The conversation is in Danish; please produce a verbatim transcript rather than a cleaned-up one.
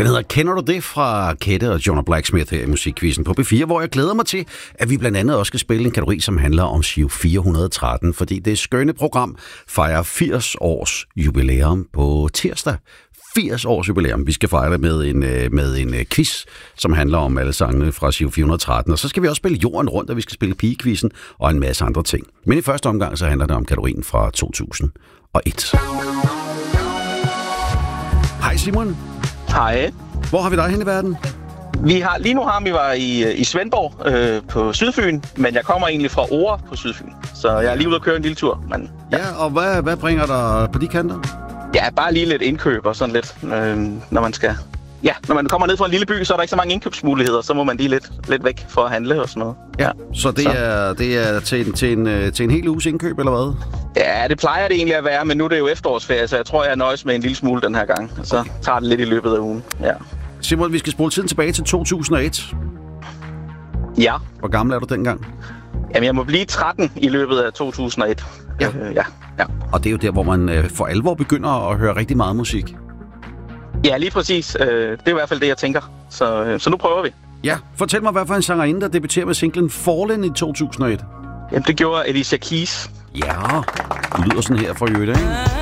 Den hedder Kender du det? Fra Kette og Jonah Blacksmith her i Musikquizzen på B fire, hvor jeg glæder mig til, at vi blandt andet også skal spille en kategori, som handler om Giro fire hundrede og tretten, fordi det skønne program fejrer firs års jubilæum på tirsdag. firs års jubilæum. Vi skal fejre det med en, med en quiz, som handler om alle sangene fra Giro fire hundrede og tretten. Og så skal vi også spille jorden rundt, og vi skal spille pigequizzen og en masse andre ting. Men i første omgang, så handler det om kategorien fra to tusind og et. Hej Simon. Hej. Hvor har vi dig hen i verden? Vi har, lige nu har vi var i, i Svendborg øh, på Sydfyn, men jeg kommer egentlig fra Ore på Sydfyn. Så jeg er lige ude at køre en lille tur. Men, ja. ja, og hvad, hvad bringer dig på de kanter? Ja, bare lige lidt indkøb og sådan lidt, øh, når man skal... Ja, når man kommer ned fra en lille by, så er der ikke så mange indkøbsmuligheder, så må man lige lidt, lidt væk for at handle og sådan noget. Ja, så det, så. Er, det er til en, til, en, til en hel uges indkøb, eller hvad? Ja, det plejer det egentlig at være, men nu er det jo efterårsferie, så jeg tror, jeg nøjes med en lille smule den her gang. Så okay. Tager det lidt i løbet af ugen, ja. Simon, vi skal spole tiden tilbage til to tusind og et. Ja. Hvor gammel er du dengang? Jamen, jeg må blive tretten i løbet af to tusind og et. Ja. Øh, ja. ja. Og det er jo der, hvor man øh, for alvor begynder at høre rigtig meget musik. Ja, lige præcis. Øh, det er i hvert fald det, jeg tænker. Så, øh, så nu prøver vi. Ja, fortæl mig, hvad for en sangerinde, der debuterer med singlen Fallen i to tusind og et? Jamen, det gjorde Alicia Keys. Ja, det lyder sådan her for øvrigt, ikke?